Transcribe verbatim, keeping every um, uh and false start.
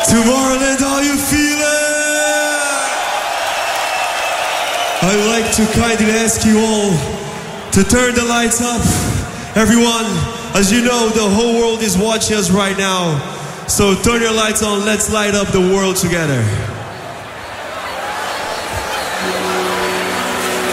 Tomorrowland, how you feeling? I'd like to kindly ask you all to turn the lights up. Everyone, as you know, the whole world is watching us right now. So turn your lights on, let's light up the world together.